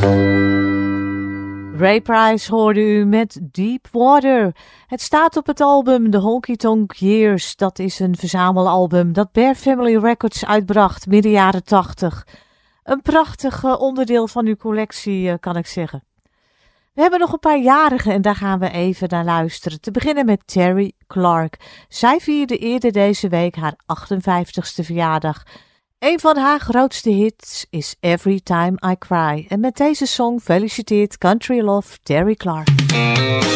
Ray Price hoorde u met Deep Water. Het staat op het album The Honky Tonk Years. Dat is een verzamelalbum dat Bear Family Records uitbracht midden jaren 80. Een prachtig onderdeel van uw collectie, kan ik zeggen. We hebben nog een paar jarigen en daar gaan we even naar luisteren. Te beginnen met Terri Clark. Zij vierde eerder deze week haar 58ste verjaardag. Een van haar grootste hits is Every Time I Cry. En met deze song feliciteert Country Love Terri Clark.